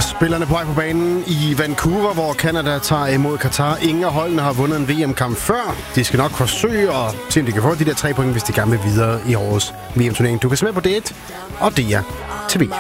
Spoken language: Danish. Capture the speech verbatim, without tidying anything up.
Spillerne på vej på banen i Vancouver, hvor Canada tager imod Katar. Ingen af holdene har vundet en V M-kamp før. De skal nok forsøge at se, om de kan få de der tre point, hvis de gerne vil videre i årets V M-turnering. Du kan se med på D et og D R T V.